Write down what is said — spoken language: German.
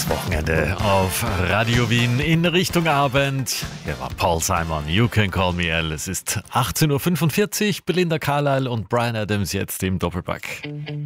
ins Wochenende auf Radio Wien in Richtung Abend. Hier war Paul Simon, You Can Call Me Al. Es ist 18.45 Uhr, Belinda Carlisle und Bryan Adams jetzt im Doppelpack.